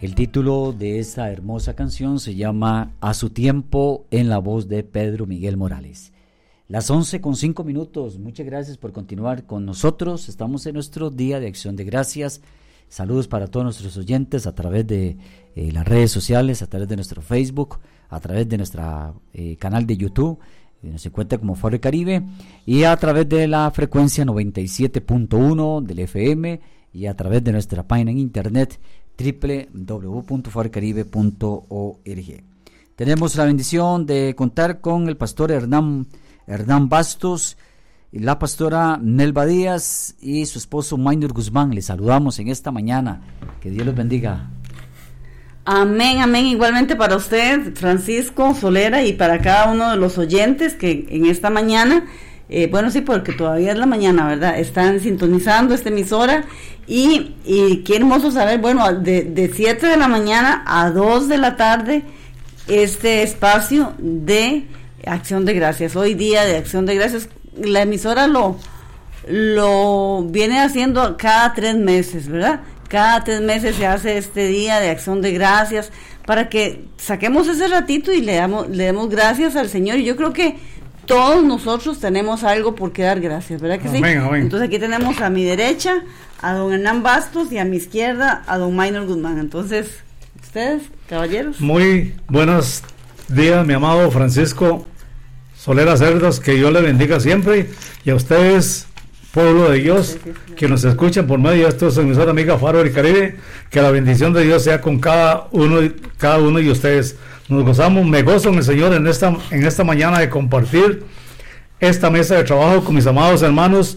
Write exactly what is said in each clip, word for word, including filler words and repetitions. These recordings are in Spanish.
El título de esta hermosa canción se llama A su tiempo, en la voz de Pedro Miguel Morales. Las once con cinco minutos, muchas gracias por continuar con nosotros. Estamos en nuestro Día de Acción de Gracias. Saludos para todos nuestros oyentes a través de eh, las redes sociales, a través de nuestro Facebook, a través de nuestro eh, canal de YouTube, eh, nos encuentra como Faro del Caribe, y a través de la frecuencia noventa y siete punto uno del F M, y a través de nuestra página en internet doble u doble u doble u punto faro del caribe punto org. Tenemos la bendición de contar con el pastor Hernán, Hernán Bastos, y la pastora Nelva Díaz y su esposo Maynor Guzmán. Les saludamos en esta mañana. Que Dios los bendiga. Amén, amén. Igualmente para usted, Francisco Solera, y para cada uno de los oyentes que en esta mañana, eh, bueno, sí, porque todavía es la mañana, ¿verdad? Están sintonizando esta emisora y, y qué hermoso saber, bueno, de, de siete de la mañana a dos de la tarde, este espacio de Acción de Gracias. Hoy día de Acción de Gracias. La emisora lo, lo viene haciendo cada tres meses, ¿verdad? Cada tres meses se hace este día de Acción de Gracias para que saquemos ese ratito y le damos, le demos gracias al Señor. Y yo creo que todos nosotros tenemos algo por qué dar gracias, ¿verdad que sí? Amén, amén. Entonces aquí tenemos a mi derecha a don Hernán Bastos y a mi izquierda a don Maynor Guzmán. Entonces, ustedes, caballeros. Muy buenos días, mi amado Francisco Solera Cerdas, que Dios le bendiga siempre, y a ustedes, pueblo de Dios, que nos escuchan por medio de estos emisora amiga Faro del Caribe, que la bendición de Dios sea con cada uno, cada uno de ustedes. Nos gozamos, me gozo en el Señor en esta, en esta mañana de compartir esta mesa de trabajo con mis amados hermanos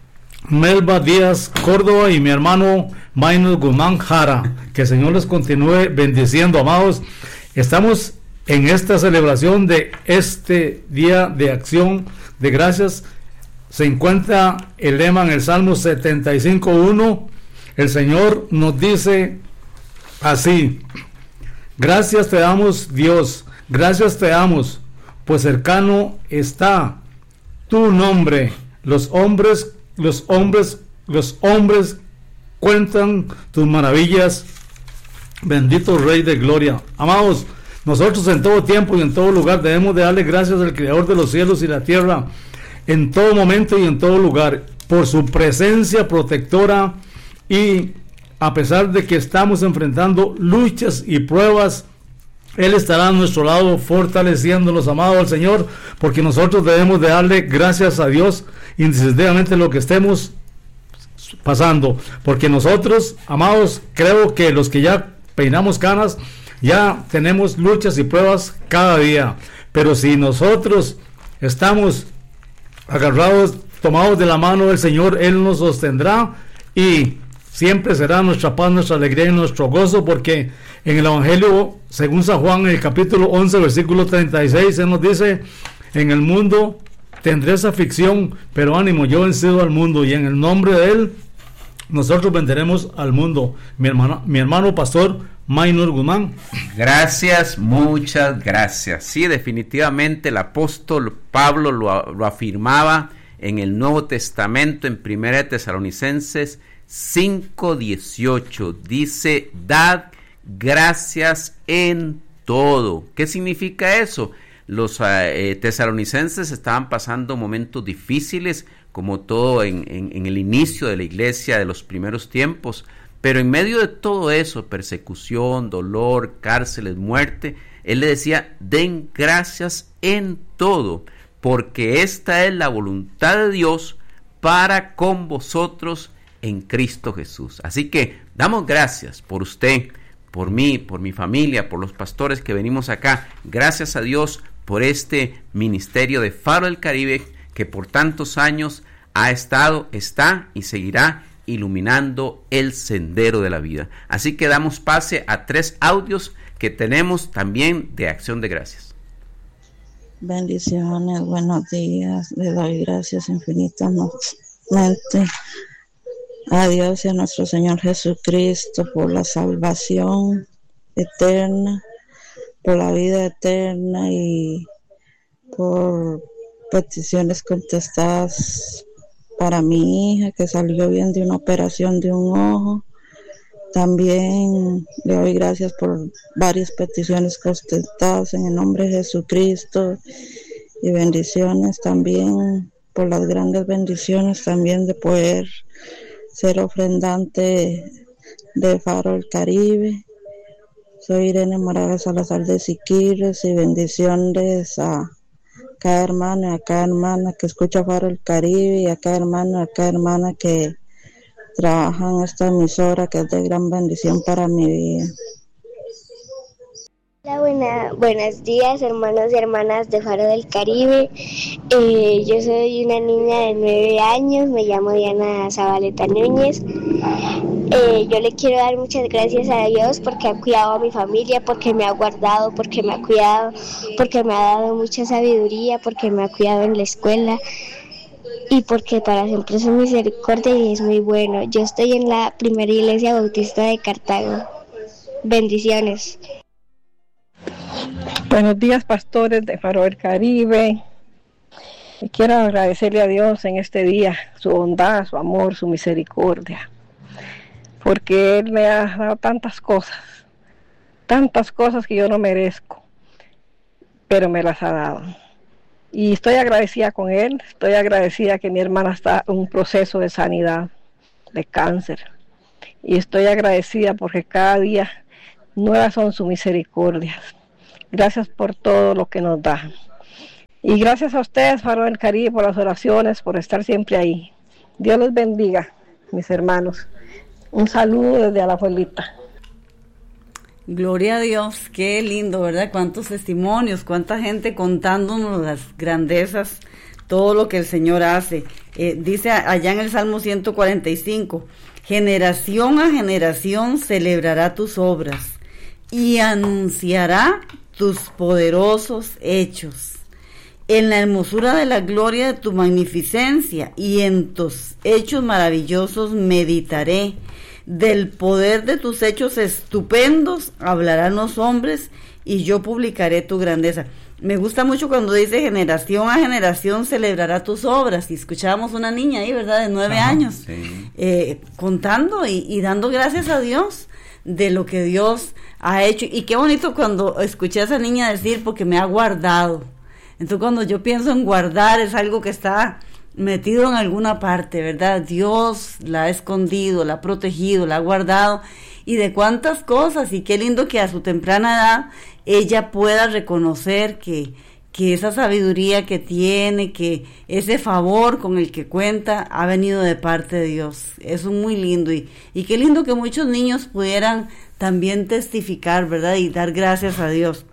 Melba Díaz Córdoba y mi hermano Maynor Guzmán Jara. Que el Señor les continúe bendiciendo, amados. Estamos en esta celebración de este día de acción de gracias. Se encuentra el lema en el Salmo setenta y cinco uno. El Señor nos dice así: gracias te damos, Dios, gracias te damos, pues cercano está tu nombre. Los hombres, los hombres, los hombres cuentan tus maravillas. Bendito Rey de Gloria. Amados, nosotros en todo tiempo y en todo lugar debemos de darle gracias al Creador de los cielos y la tierra, en todo momento y en todo lugar, por su presencia protectora, y a pesar de que estamos enfrentando luchas y pruebas, Él estará a nuestro lado fortaleciéndonos, amado al Señor, porque nosotros debemos de darle gracias a Dios independientemente de lo que estemos pasando, porque nosotros, amados, creo que los que ya peinamos canas, ya tenemos luchas y pruebas cada día, pero si nosotros estamos agarrados, tomados de la mano del Señor, Él nos sostendrá y siempre será nuestra paz, nuestra alegría y nuestro gozo, porque en el Evangelio, según San Juan, en el capítulo once, versículo treinta y seis, Él nos dice: en el mundo tendréis aflicción, pero ánimo, yo he vencido al mundo, y en el nombre de Él nosotros venceremos al mundo. Mi hermano, mi hermano pastor Maynor Guzmán. Gracias, muchas gracias. Sí, definitivamente el apóstol Pablo lo, lo afirmaba en el Nuevo Testamento, en Primera de Tesalonicenses cinco dieciocho. Dice: dad gracias en todo. ¿Qué significa eso? Los eh, tesalonicenses estaban pasando momentos difíciles, como todo en, en, en el inicio de la iglesia de los primeros tiempos, pero en medio de todo eso, persecución, dolor, cárceles, muerte, él le decía: den gracias en todo, porque esta es la voluntad de Dios para con vosotros en Cristo Jesús. Así que damos gracias por usted, por mí, por mi familia, por los pastores que venimos acá. Gracias a Dios por este ministerio de Faro del Caribe, que por tantos años ha estado, está y seguirá iluminando el sendero de la vida. Así que damos pase a tres audios que tenemos también de Acción de Gracias. Bendiciones, buenos días. Le doy gracias infinitamente a Dios y a nuestro Señor Jesucristo por la salvación eterna, por la vida eterna y por peticiones contestadas para mi hija, que salió bien de una operación de un ojo, También le doy gracias por varias peticiones contestadas en el nombre de Jesucristo, y bendiciones también por las grandes bendiciones también de poder ser ofrendante de Faro del Caribe. Soy Irene Morales Salazar de Siquirres, y bendiciones a cada hermano y a cada hermana que escucha Faro del Caribe, y a cada hermano y a cada hermana que trabaja en esta emisora, que es de gran bendición para mi vida. Hola, buena, buenos días, hermanos y hermanas de Faro del Caribe. Eh, yo soy una niña de nueve años, me llamo Diana Zabaleta Núñez. Eh, yo le quiero dar muchas gracias a Dios porque ha cuidado a mi familia, porque me ha guardado, porque me ha cuidado, porque me ha dado mucha sabiduría, porque me ha cuidado en la escuela, y porque para siempre es su misericordia y es muy bueno. Yo estoy en la primera iglesia bautista de Cartago. Bendiciones. Buenos días, pastores de Faro del Caribe. Y quiero agradecerle a Dios en este día su bondad, su amor, su misericordia, porque Él me ha dado tantas cosas, tantas cosas que yo no merezco, pero me las ha dado. Y estoy agradecida con Él, estoy agradecida que mi hermana está en un proceso de sanidad, de cáncer. Y estoy agradecida porque cada día nuevas son sus misericordias. Gracias por todo lo que nos da. Y gracias a ustedes, Faro del Caribe, por las oraciones, por estar siempre ahí. Dios los bendiga, mis hermanos. Un saludo desde Alajuelita. Gloria a Dios, qué lindo, ¿verdad? Cuántos testimonios, cuánta gente contándonos las grandezas, todo lo que el Señor hace. Eh, dice allá en el Salmo ciento cuarenta y cinco, generación a generación celebrará tus obras y anunciará tus poderosos hechos. En la hermosura de la gloria de tu magnificencia y en tus hechos maravillosos meditaré. Del poder de tus hechos estupendos hablarán los hombres y yo publicaré tu grandeza. Me gusta mucho cuando dice generación a generación celebrará tus obras. Y escuchábamos una niña ahí, ¿verdad? De nueve Ajá, años, sí. eh, contando y, y dando gracias a Dios de lo que Dios ha hecho. Y qué bonito cuando escuché a esa niña decir, porque me ha guardado. Entonces cuando yo pienso en guardar, es algo que está metido en alguna parte, ¿verdad? Dios la ha escondido, la ha protegido, la ha guardado, y de cuántas cosas. Y qué lindo que a su temprana edad ella pueda reconocer que, que esa sabiduría que tiene, que ese favor con el que cuenta ha venido de parte de Dios. Eso es muy lindo, y, y qué lindo que muchos niños pudieran también testificar, ¿verdad? Y dar gracias a Dios.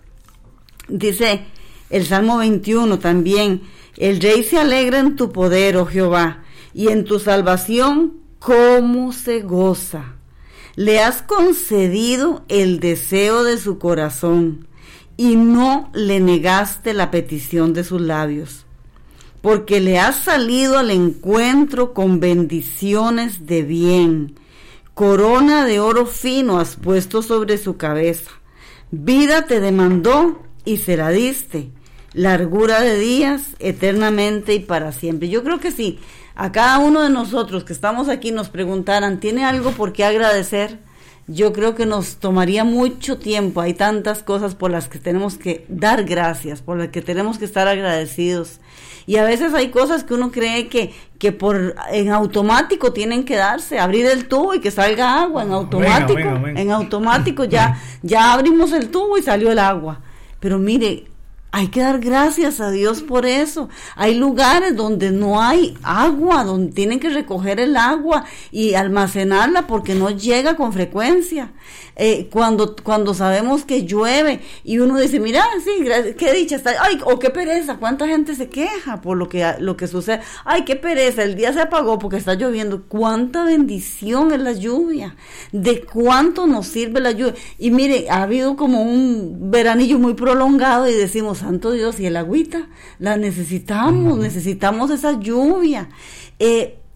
Dice el Salmo veintiuno también: el rey se alegra en tu poder, oh Jehová, y en tu salvación cómo se goza. Le has concedido el deseo de su corazón, y no le negaste la petición de sus labios, porque le has salido al encuentro con bendiciones de bien. Corona de oro fino has puesto sobre su cabeza. Vida te demandó y se la diste. Largura de días eternamente y para siempre. Yo creo que si a cada uno de nosotros que estamos aquí nos preguntaran, ¿tiene algo por qué agradecer? Yo creo que nos tomaría mucho tiempo. Hay tantas cosas por las que tenemos que dar gracias, por las que tenemos que estar agradecidos. Y a veces hay cosas que uno cree que, que por en automático tienen que darse, abrir el tubo y que salga agua en automático. Venga, venga, venga. En automático ya, ya abrimos el tubo y salió el agua. Pero mire, hay que dar gracias a Dios por eso. Hay lugares donde no hay agua, donde tienen que recoger el agua y almacenarla porque no llega con frecuencia. Eh, cuando cuando sabemos que llueve y uno dice, mira, sí, qué dicha está, ay, o qué pereza, cuánta gente se queja por lo que lo que sucede, ay, qué pereza, el día se apagó porque está lloviendo. Cuánta bendición es la lluvia, de cuánto nos sirve la lluvia. Y mire, ha habido como un veranillo muy prolongado y decimos, santo Dios, y el agüita la necesitamos, necesitamos esa lluvia. Eh,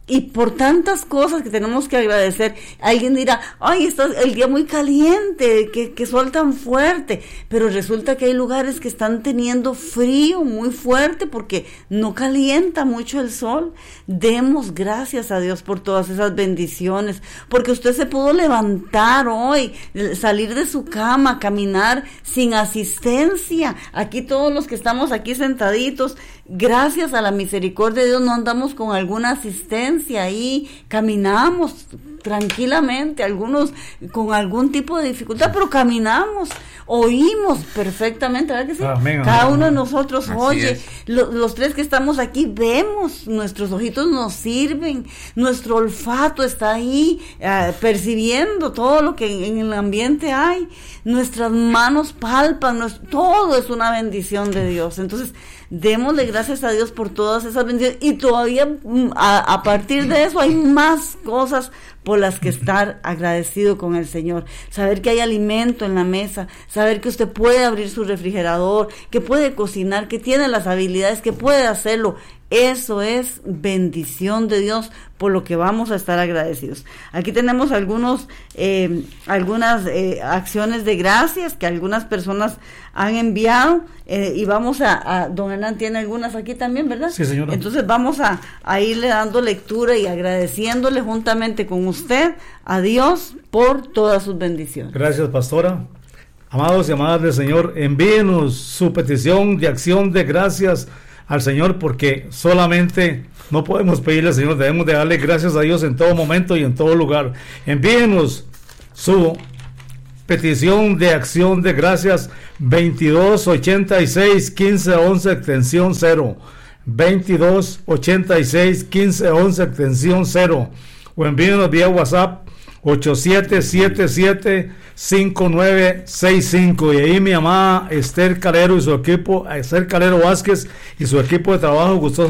y por tantas cosas que tenemos que agradecer. Alguien dirá, ay, está el día muy caliente, que, que sol tan fuerte, pero resulta que hay lugares que están teniendo frío muy fuerte porque no calienta mucho el sol. Demos gracias a Dios por todas esas bendiciones, porque usted se pudo levantar hoy, salir de su cama, caminar sin asistencia. Aquí todos los que estamos aquí sentaditos, gracias a la misericordia de Dios, no andamos con alguna asistencia ahí, caminamos tranquilamente, algunos con algún tipo de dificultad, pero caminamos, oímos perfectamente, ¿verdad que sí? Amén, Cada amén, uno de amén. nosotros Así oye, es. lo, los tres que estamos aquí vemos, nuestros ojitos nos sirven, nuestro olfato está ahí eh, percibiendo todo lo que en, en el ambiente hay, nuestras manos palpan, nuestro, todo es una bendición de Dios. Entonces, démosle gracias a Dios por todas esas bendiciones, y todavía a, a partir de eso hay más cosas por las que estar agradecido con el Señor. Saber que hay alimento en la mesa, saber que usted puede abrir su refrigerador, que puede cocinar, que tiene las habilidades, que puede hacerlo. Eso es bendición de Dios, por lo que vamos a estar agradecidos. Aquí tenemos algunos, eh, algunas eh, acciones de gracias que algunas personas han enviado, eh, y vamos a, a, don Hernán tiene algunas aquí también, ¿verdad? Sí, señora. Entonces vamos a, a irle dando lectura y agradeciéndole juntamente con usted a Dios por todas sus bendiciones. Gracias, pastora. Amados y amadas del Señor, envíenos su petición de acción de gracias al Señor, porque solamente no podemos pedirle al Señor, debemos de darle gracias a Dios en todo momento y en todo lugar. Envíenos su petición de acción de gracias veintidós ochenta y seis quince once extensión cero, veintidós ochenta y seis quince once extensión cero, o envíenos vía WhatsApp ocho siete siete siete cinco nueve seis cinco, y ahí mi amada Esther Calero y su equipo, Esther Calero Vázquez y su equipo de trabajo gustoso